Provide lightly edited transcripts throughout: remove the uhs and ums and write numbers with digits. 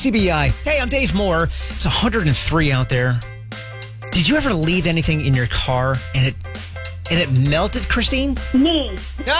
CBI. Hey, I'm Dave Moore. It's 103 out there. Did you ever leave anything in your car and it melted, Christine? Me.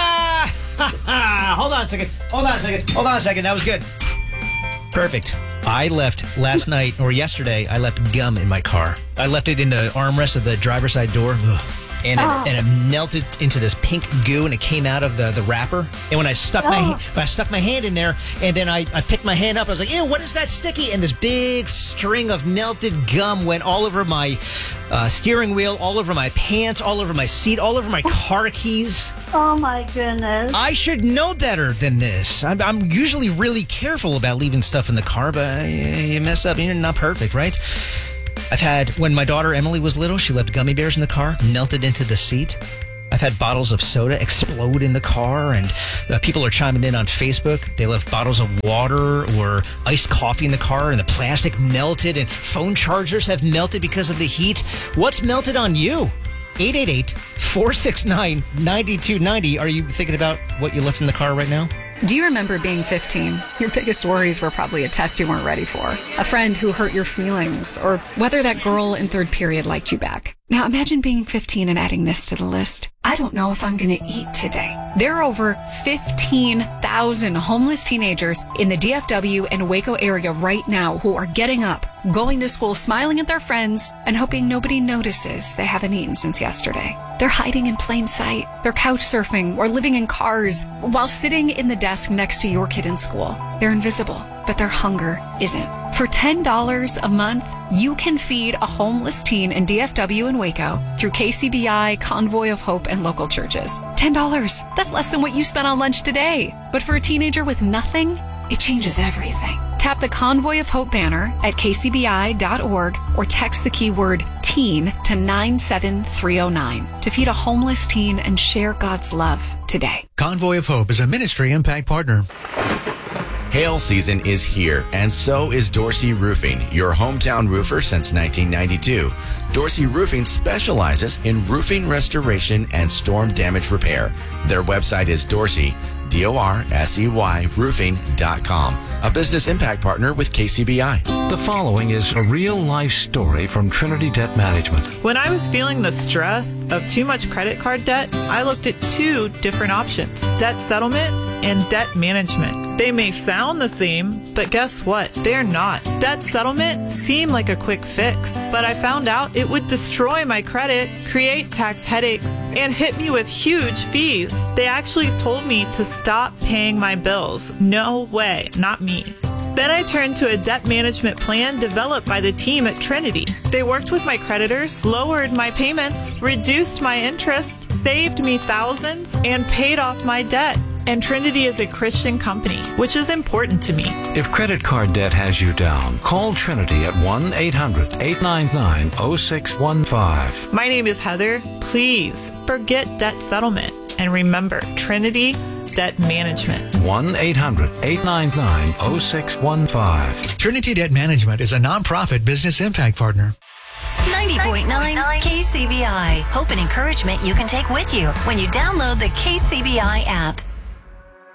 Hold on a second. That was good. Perfect. I left last night or yesterday. I left gum in my car. I left it in the armrest of the driver's side door. Ugh. And it melted into this pink goo, and it came out of the wrapper. And when I stuck my hand in there, and then I picked my hand up, I was like, "Ew, what is that sticky?" And this big string of melted gum went all over my steering wheel, all over my pants, all over my seat, all over my car keys. Oh my goodness! I should know better than this. I'm usually really careful about leaving stuff in the car, but you mess up. You're not perfect, right? I've had, when my daughter Emily was little, she left gummy bears in the car, melted into the seat. I've had bottles of soda explode in the car, and people are chiming in on Facebook. They left bottles of water or iced coffee in the car, and the plastic melted, and phone chargers have melted because of the heat. What's melted on you? 888-469-9290. Are you thinking about what you left in the car right now? Do you remember being 15? Your biggest worries were probably a test you weren't ready for, a friend who hurt your feelings, or whether that girl in third period liked you back. Now imagine being 15 and adding this to the list. I don't know if I'm going to eat today. There are over 15,000 homeless teenagers in the DFW and Waco area right now who are getting up, going to school, smiling at their friends, and hoping nobody notices they haven't eaten since yesterday. They're hiding in plain sight. They're couch surfing or living in cars while sitting in the desk next to your kid in school. They're invisible, but their hunger isn't. For $10 a month, you can feed a homeless teen in DFW and Waco through KCBI, Convoy of Hope, and local churches. $10. That's less than what you spent on lunch today. But for a teenager with nothing, it changes everything. Tap the Convoy of Hope banner at kcbi.org or text the keyword teen to 97309 to feed a homeless teen and share God's love today. Convoy of Hope is a ministry impact partner. Hail season is here, and so is Dorsey Roofing, your hometown roofer since 1992. Dorsey Roofing specializes in roofing restoration and storm damage repair. Their website is Dorsey, D-O-R-S-E-Y, roofing.com, a business impact partner with KCBI. The following is a real-life story from Trinity Debt Management. When I was feeling the stress of too much credit card debt, I looked at two different options: debt settlement and debt management. They may sound the same, but guess what? They're not. Debt settlement seemed like a quick fix, but I found out it would destroy my credit, create tax headaches, and hit me with huge fees. They actually told me to stop paying my bills. No way, not me. Then I turned to a debt management plan developed by the team at Trinity. They worked with my creditors, lowered my payments, reduced my interest, saved me thousands, and paid off my debt. And Trinity is a Christian company, which is important to me. If credit card debt has you down, call Trinity at 1-800-899-0615. My name is Heather. Please forget debt settlement and remember Trinity Debt Management. 1-800-899-0615. Trinity Debt Management is a nonprofit business impact partner. 90.9 KCBI. Hope and encouragement you can take with you when you download the KCBI app.